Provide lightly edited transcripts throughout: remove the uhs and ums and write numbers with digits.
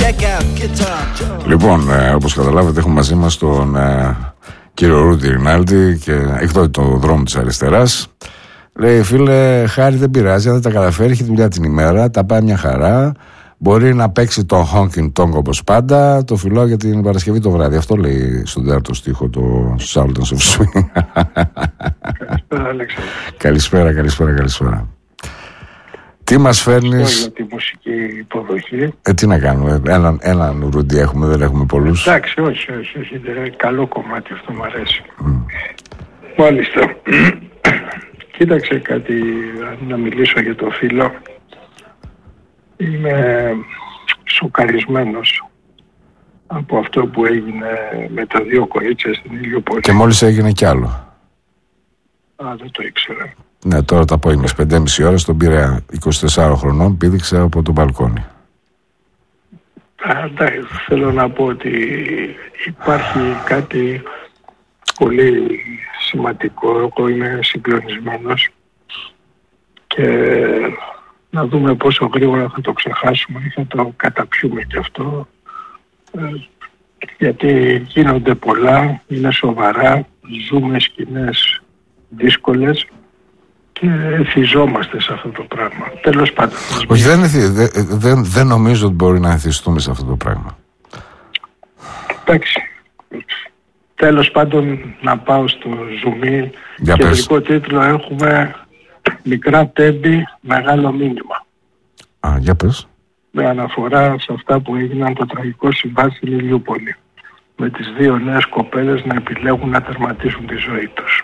Λοιπόν, όπως καταλάβετε έχουμε μαζί μας τον κύριο Ρούντι Ρινάλντι και έχει δώσει το δρόμο της αριστεράς. Λέει, φίλε, χάρη δεν πειράζει, αν δεν τα καταφέρει, έχει δουλειά την ημέρα, τα πάει μια χαρά. Μπορεί να παίξει τον Honking Tonk όπως πάντα. Το φιλώ για την Παρασκευή το βράδυ. Αυτό λέει στον τέταρτο στίχο το Sultans of Swing. Καλησπέρα, Αλέξανδρο. Καλησπέρα. Τι μας φέρνεις? Για τη μουσική υποδοχή. Τι να κάνουμε, έναν Ρούντι έχουμε, δεν έχουμε πολλούς. Εντάξει, όχι, καλό κομμάτι αυτό, μου αρέσει. Μάλιστα. Κοίταξε κάτι, να μιλήσω για το φίλο. Είμαι σοκαρισμένος από αυτό που έγινε με τα δύο κορίτσια στην Ηλιούπολη. Και μόλις έγινε κι άλλο. Δεν το ήξερα. Ναι, τώρα τα απόγευμα 5:30 ώρα στον Πειραιά, 24 χρονών, πήδηξε από το μπαλκόνι. Θέλω να πω ότι υπάρχει κάτι πολύ σημαντικό. Εγώ είμαι συγκλονισμένος και να δούμε πόσο γρήγορα θα το ξεχάσουμε ή θα το καταπιούμε κι αυτό, γιατί γίνονται πολλά, είναι σοβαρά, ζούμε σκηνές δύσκολες και εθιζόμαστε σε αυτό το πράγμα. Τέλος πάντων. Όχι, δεν νομίζω ότι μπορεί να εθιστούμε σε αυτό το πράγμα. Εντάξει. Τέλος πάντων, να πάω στο ζουμί. Κεντρικό τίτλο έχουμε «Μικρά τέμπη, μεγάλο μήνυμα». Για πες. Με αναφορά σε αυτά που έγιναν το τραγικό συμβάν στην Ηλιούπολη. Με τις δύο νέες κοπέλες να επιλέγουν να τερματίσουν τη ζωή τους.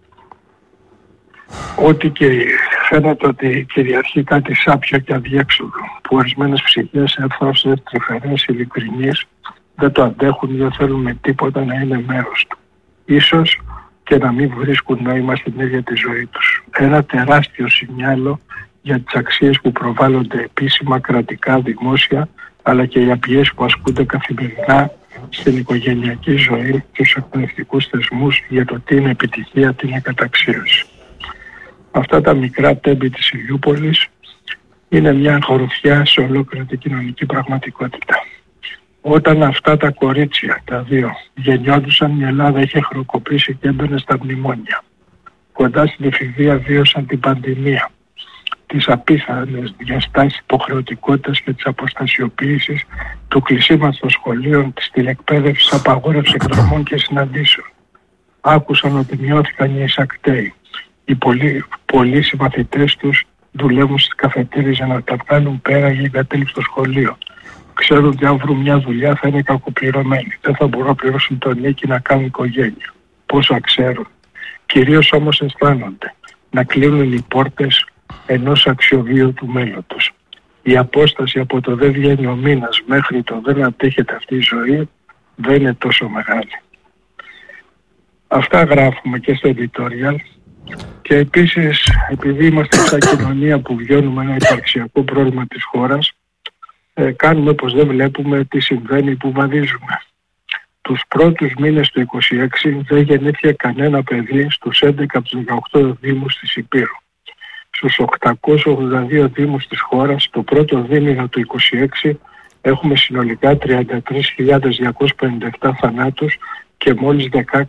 Ότι και φαίνεται ότι κυριαρχεί κάτι σάπιο και αδιέξοδο, που ορισμένες ψυχές εύθραυστες, τρυφερές, ειλικρινείς, δεν το αντέχουν, δεν θέλουν με τίποτα να είναι μέρος του. Ίσως και να μην βρίσκουν νόημα στην ίδια τη ζωή τους. Ένα τεράστιο σινιάλο για τις αξίες που προβάλλονται επίσημα, κρατικά, δημόσια, αλλά και για πιέσεις που ασκούνται καθημερινά στην οικογενειακή ζωή, τους εκπαιδευτικούς θεσμούς, για το τι είναι επιτυχία, τι είναι καταξίωση. Αυτά τα μικρά τέμπη της Ηλιούπολης είναι μια χορουφιά σε ολόκληρη την κοινωνική πραγματικότητα. Όταν αυτά τα κορίτσια, τα δύο, γεννιόντουσαν, η Ελλάδα είχε χρεοκοπήσει και έμπαινε στα μνημόνια. Κοντά στην εφηβεία βίωσαν την πανδημία, τις απίθανες διαστάσεις υποχρεωτικότητας και της αποστασιοποίησης, του κλεισίματος των σχολείων, της τηλεκπαίδευσης, απαγόρευση εκδρομών και συναντήσεων. Άκουσαν ότι μειώθηκαν οι εισακτέοι. Οι πολλοί συμμαθητές τους δουλεύουν στις καφετέριες για να τα βγάλουν πέρα για εγκατέλειψη στο σχολείο. Ξέρουν ότι αν βρουν μια δουλειά θα είναι κακοπληρωμένοι. Δεν θα μπορούν να πληρώσουν τον νίκη να κάνουν οικογένεια. Πόσα ξέρουν. Κυρίως όμως αισθάνονται να κλείνουν οι πόρτες ενός αξιοβίωτου μέλλοντος. Η απόσταση από το δεν βγαίνει ο μήνας μέχρι το δεν αντέχεται αυτή η ζωή δεν είναι τόσο μεγάλη. Αυτά γράφουμε και στο editorial. Και επίσης, επειδή είμαστε σαν κοινωνία που βιώνουμε ένα υπαρξιακό πρόβλημα της χώρας, κάνουμε πως δεν βλέπουμε τι συμβαίνει, που βαδίζουμε. Τους πρώτους μήνες του 26 δεν γεννήθηκε κανένα παιδί στους 11 από τους 18 δήμους της Υπήρου. Στους 882 δήμους της χώρας, το πρώτο δίμηνο του 26 έχουμε συνολικά 33.257 θανάτους και μόλις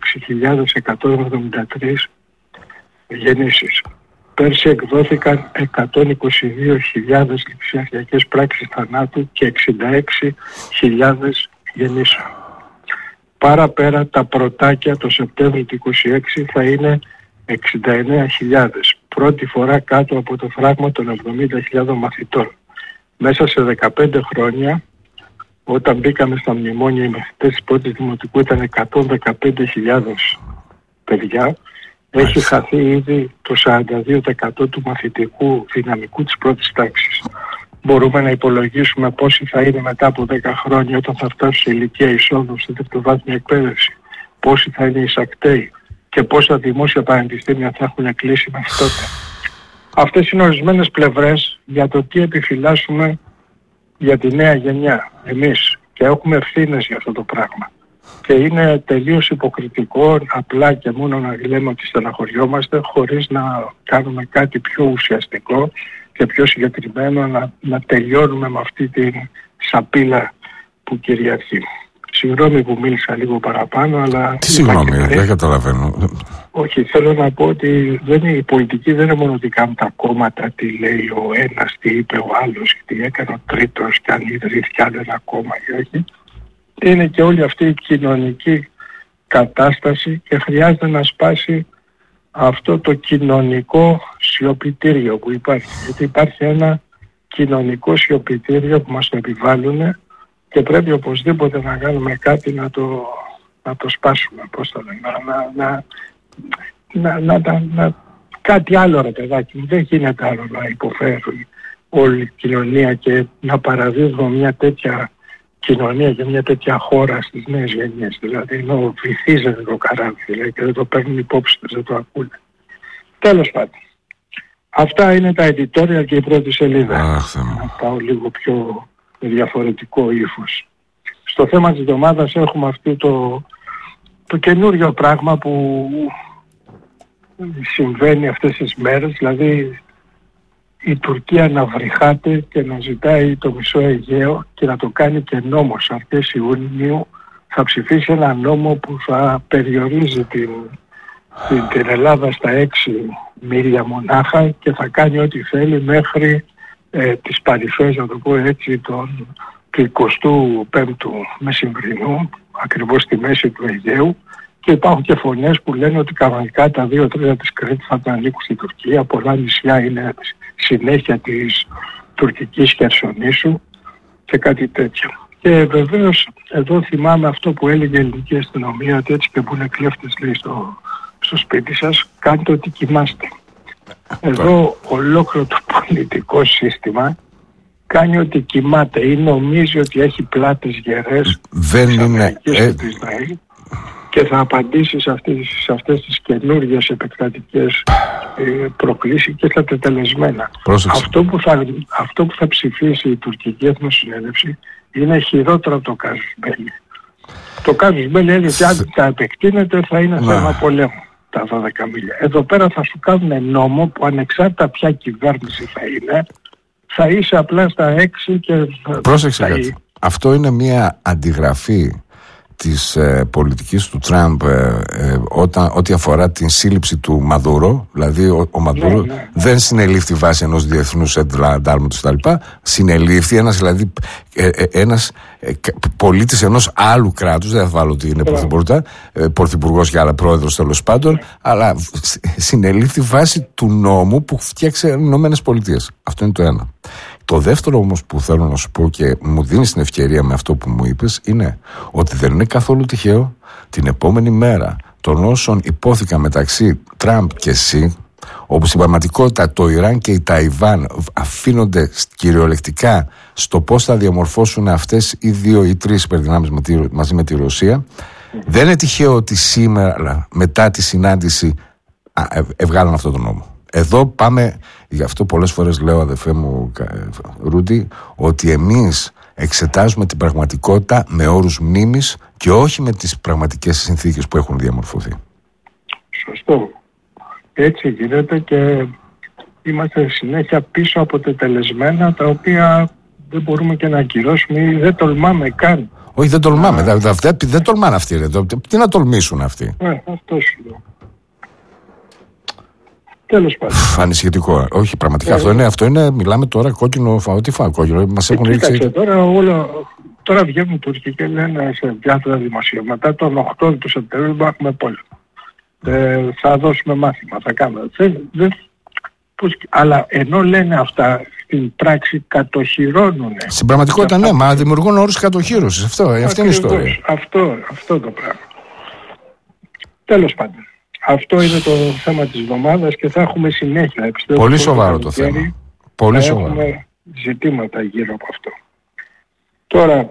16.173 γεννήσεις. Πέρσι εκδόθηκαν 122.000 ληξιαρχιακές πράξεις θανάτου και 66.000 γεννήσεων. Παραπέρα τα πρωτάκια το Σεπτέμβριο του 26 θα είναι 69.000. Πρώτη φορά κάτω από το φράγμα των 70.000 μαθητών. Μέσα σε 15 χρόνια, όταν μπήκαμε στα μνημόνια, οι μαθητές της πρώτης δημοτικού ήταν 115.000 παιδιά. Έχει χαθεί ήδη το 42% του μαθητικού δυναμικού της πρώτης τάξης. Μπορούμε να υπολογίσουμε πόσοι θα είναι μετά από 10 χρόνια όταν θα φτάσουν σε ηλικία εισόδου στη δευτεροβάθμια εκπαίδευση, πόσοι θα είναι εισακτέοι και πόσα δημόσια πανεπιστήμια θα έχουν κλείσει μέχρι τότε. Αυτές είναι ορισμένες πλευρές για το τι επιφυλάσσουμε για τη νέα γενιά εμείς, και έχουμε ευθύνες για αυτό το πράγμα. Και είναι τελείως υποκριτικό απλά και μόνο να λέμε ότι στεναχωριόμαστε χωρίς να κάνουμε κάτι πιο ουσιαστικό και πιο συγκεκριμένο, να τελειώνουμε με αυτή την σαπίλα που κυριαρχεί. Συγγνώμη που μίλησα λίγο παραπάνω, αλλά... Τι συγγνώμη, δεν καταλαβαίνω. Όχι, θέλω να πω ότι η πολιτική δεν είναι μόνο ότι κάνουν τα κόμματα, τι λέει ο ένας, τι είπε ο άλλος, τι έκανε ο τρίτος, και αν ιδρύθηκε άλλο ένα κόμμα ή όχι. Είναι και όλη αυτή η κοινωνική κατάσταση και χρειάζεται να σπάσει αυτό το κοινωνικό σιωπητήριο που υπάρχει. Γιατί υπάρχει ένα κοινωνικό σιωπητήριο που μας το επιβάλλουν και πρέπει οπωσδήποτε να κάνουμε κάτι να το σπάσουμε. Πώς το λένε, κάτι άλλο, ρε παιδάκι μου. Δεν γίνεται άλλο να υποφέρει όλη η κοινωνία και να παραδίδουμε μια τέτοια κοινωνία και μια τέτοια χώρα στις νέες γενιές. Δηλαδή ενώ βυθίζεται το καράβι, δηλαδή, και δεν το παίρνουν υπόψη τους, δεν το ακούνε. Τέλος πάντων. Αυτά είναι τα editorial και η πρώτη σελίδα. Να πάω λίγο πιο διαφορετικό ύφος. Στο θέμα της εβδομάδας έχουμε αυτό το καινούριο πράγμα που συμβαίνει αυτές τις μέρες, δηλαδή η Τουρκία να βρυχάται και να ζητάει το μισό Αιγαίο και να το κάνει και νόμος. Αρχές Ιουνίου θα ψηφίσει ένα νόμο που θα περιορίζει την Ελλάδα στα 6 μίλια μονάχα και θα κάνει ό,τι θέλει μέχρι τις παρυφές, να το πω έτσι, του 25ου μεσημβρινού, ακριβώς στη μέση του Αιγαίου, και υπάρχουν και φωνές που λένε ότι κανονικά τα 2/3 της Κρήτης θα τα ανήκουν στην Τουρκία, πολλά νησιά είναι συνέχεια της τουρκικής Χερσονήσου και κάτι τέτοιο. Και βεβαίως εδώ θυμάμαι αυτό που έλεγε η ελληνική αστυνομία, ότι έτσι και που είναι κλέφτες, λέει, στο σπίτι σας, κάντε ότι κοιμάστε. Εδώ ολόκληρο το πολιτικό σύστημα κάνει ότι κοιμάται ή νομίζει ότι έχει πλάτες γερές της Αμερικής και του Ισραήλ και θα απαντήσει σε αυτές τις καινούργιες επεκτατικές προκλήσεις και στα τετελεσμένα. Αυτό που θα ψηφίσει η τουρκική εθνοσυνέλευση είναι χειρότερο από το κάζους μπέλι. Το κάζους μπέλι έλεγε ότι αν τα επεκτείνεται θα είναι θέμα πολέμου τα 12 μίλια. Εδώ πέρα θα σου κάνουν νόμο που ανεξάρτητα ποια κυβέρνηση θα είναι, θα είσαι απλά στα 6 και... Πρόσεξε κάτι. Αυτό είναι μια αντιγραφή της πολιτικής του Τραμπ ό,τι αφορά την σύλληψη του Μαδούρο. Δηλαδή ο Μαδούρο δεν συνελήφθη βάσει ενός διεθνούς εντάλματος κτλ. Συνελήφθη ένας πολίτης ενός άλλου κράτους, δεν θα βάλω ότι είναι πρωθυπουργός και άλλα πρόεδρος τέλος πάντων, αλλά συνελήφθη βάσει του νόμου που φτιάξε οι Ηνωμένες Πολιτείες. Αυτό είναι το ένα. Το δεύτερο όμως που θέλω να σου πω και μου δίνεις την ευκαιρία με αυτό που μου είπες είναι ότι δεν είναι καθόλου τυχαίο την επόμενη μέρα των όσων υπόθηκαν μεταξύ Τραμπ και Σι, όπου στην πραγματικότητα το Ιράν και η Ταϊβάν αφήνονται κυριολεκτικά στο πώς θα διαμορφώσουν αυτές οι 2 ή 3 υπερδυνάμεις μαζί με τη Ρωσία. Δεν είναι τυχαίο ότι σήμερα μετά τη συνάντηση βγάλαν αυτό τον νόμο. Εδώ πάμε, γι' αυτό πολλές φορές λέω, αδερφέ μου Ρούντι, ότι εμείς εξετάζουμε την πραγματικότητα με όρους μνήμης και όχι με τις πραγματικές συνθήκες που έχουν διαμορφωθεί. Σωστό. Έτσι γίνεται και είμαστε συνέχεια πίσω από τετελεσμένα τα οποία δεν μπορούμε και να ακυρώσουμε ή δεν τολμάμε καν. Όχι, δεν τολμάμε. Δεν τολμάνε αυτοί. Τι να τολμήσουν αυτοί. Αυτό σου λέω. Τέλος πάντων. Ανησυχητικό. Όχι, πραγματικά αυτό είναι, μιλάμε τώρα κόκκινο, τι κόκκινο, μας έχουν ρίξει. Τώρα βγαίνουν οι Τούρκοι και λένε σε διάφορα δημοσιεύματα τον 8 του Σεπτεμβρίου θα έχουμε πόλεμο. Θα δώσουμε μάθημα, θα κάνουμε. Αλλά ενώ λένε αυτά, στην πράξη κατοχυρώνουν. Στην πραγματικότητα ναι, μα δημιουργούν όρους κατοχύρωσης. Αυτή είναι η ιστορία. Αυτό το πράγμα. Τέλος πάντων. Αυτό είναι το θέμα της εβδομάδας και θα έχουμε συνέχεια. Πολύ σοβαρό το θέμα. Πολύ σοβαρό. Έχουμε ζητήματα γύρω από αυτό. Τώρα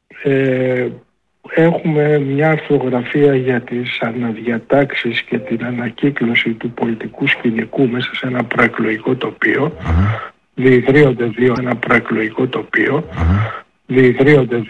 έχουμε μια αρθρογραφία για τις αναδιατάξεις και την ανακύκλωση του πολιτικού σκηνικού μέσα σε ένα προεκλογικό τοπίο. Διειδρύονται ένα προεκλογικό τοπίο. Διειδρύονται